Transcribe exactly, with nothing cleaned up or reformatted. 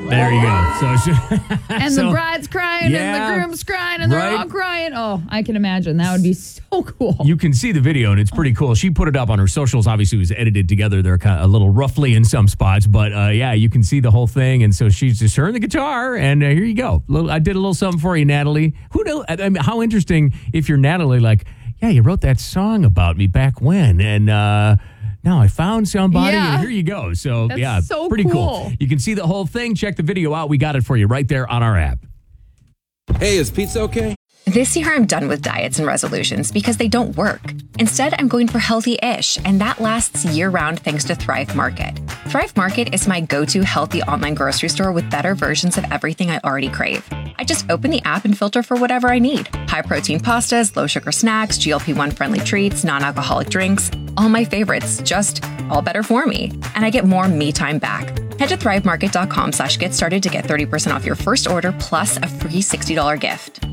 There you go. So, she, and so, the bride's crying yeah, and the groom's crying and they're right? all crying. Oh, I can imagine. That would be so cool. You can see the video, and it's pretty cool. She put it up on her socials. Obviously, it was edited together. They're kind of a little roughly in some spots, but uh, yeah, you can see the whole thing. And so she's just her and the guitar, and uh, here you go. Little, I did a little something for you, Natalie. Who knows? I mean, how interesting if you're Natalie, like, yeah, you wrote that song about me back when, and uh, now I found somebody, Yeah. and here you go. So, That's yeah, so pretty cool. cool. You can see the whole thing. Check the video out. We got it for you right there on our app. Hey, is pizza okay? This year, I'm done with diets and resolutions because they don't work. Instead, I'm going for healthy-ish, and that lasts year-round thanks to Thrive Market. Thrive Market is my go-to healthy online grocery store with better versions of everything I already crave. I just open the app and filter for whatever I need. High-protein pastas, low-sugar snacks, G L P one friendly treats, non-alcoholic drinks. All my favorites, just all better for me. And I get more me time back. Head to thrivemarket.com slash get started to get thirty percent off your first order plus a free sixty dollars gift.